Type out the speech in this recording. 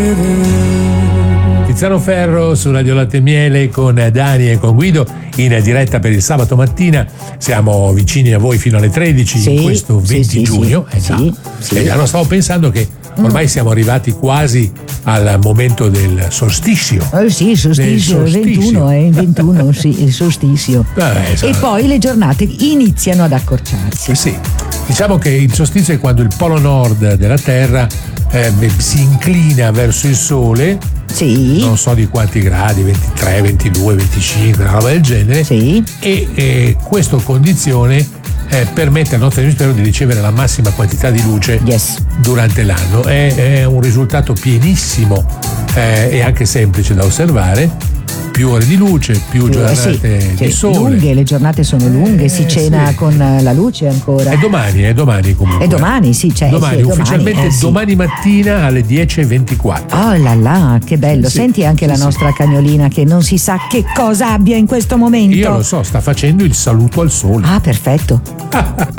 Tiziano Ferro su Radio Latte e Miele con Dani e con Guido in diretta per il sabato mattina. Siamo vicini a voi fino alle 13 in questo 20 giugno. Allora stavo pensando che ormai siamo arrivati quasi al momento del solstizio. Sì, il solstizio, il 21, sì, il solstizio. E poi le giornate iniziano ad accorciarsi. Sì, diciamo che il solstizio è quando il polo nord della Terra si inclina verso il Sole. Sì. Non so di quanti gradi, 23, 22, 25, una roba del genere. Sì. E questa condizione permette al nostro emisfero di ricevere la massima quantità di luce durante l'anno. È un risultato pienissimo e anche semplice da osservare. Più ore di luce, più giornate di sole. Lunghe, le giornate sono lunghe, si cena con la luce ancora. È domani comunque. È domani, sì, c'è. Domani, ufficialmente domani mattina alle 10:24. Oh là là, che bello. Senti anche la nostra cagnolina che non si sa che cosa abbia in questo momento. Io lo so, sta facendo il saluto al sole. Ah, perfetto.